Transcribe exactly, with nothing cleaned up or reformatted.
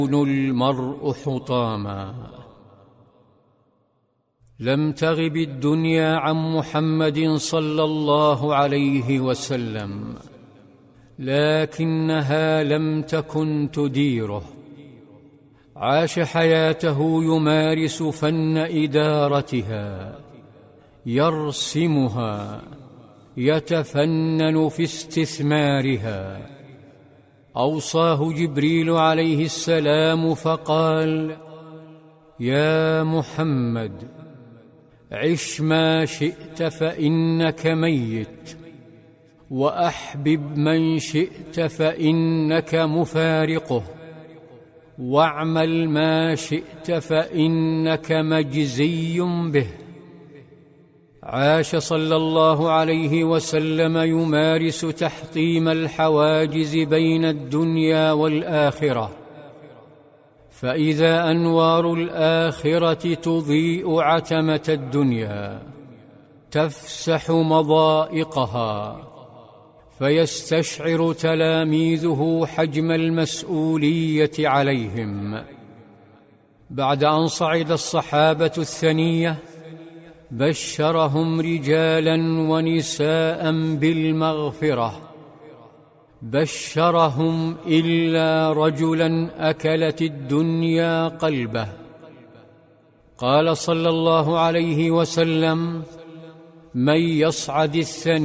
المرء حطاما. لم تغب الدنيا عن محمد صلى الله عليه وسلم، لكنها لم تكن تديره. عاش حياته يمارس فن إدارتها، يرسمها، يتفنن في استثمارها. أوصاه جبريل عليه السلام فقال: يا محمد، عش ما شئت فإنك ميت، وأحبب من شئت فإنك مفارقه، واعمل ما شئت فإنك مجزي به. عاش صلى الله عليه وسلم يمارس تحطيم الحواجز بين الدنيا والآخرة، فإذا أنوار الآخرة تضيء عتمة الدنيا تفسح مضائقها، فيستشعر تلاميذه حجم المسؤولية عليهم. بعد أن صعد الصحابة الثنية بشرهم رجالا ونساء بالمغفرة، بشرهم إلا رجلا أكلت الدنيا قلبه. قال صلى الله عليه وسلم: من يصعد الثنية